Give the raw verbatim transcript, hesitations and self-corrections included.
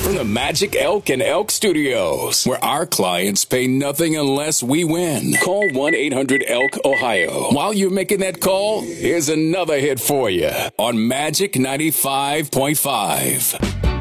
from the Magic Elk and Elk Studios, where our clients pay nothing unless we win. Call one eight hundred elk ohio. While you're making that call, here's another hit for you on Magic ninety-five point five.